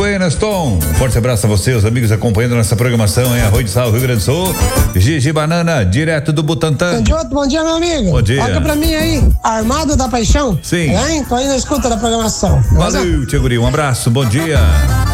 Buenas, Tom. Forte abraço a você, os amigos acompanhando nossa programação em Arroio de Sal, Rio Grande do Sul. Gigi Banana, direto do Butantã. Bom dia, meu amigo. Bom dia. Toca pra mim aí, Armado da Paixão. Sim. Hein? Tô aí na escuta da programação. Valeu, tia Guri, um abraço, bom dia.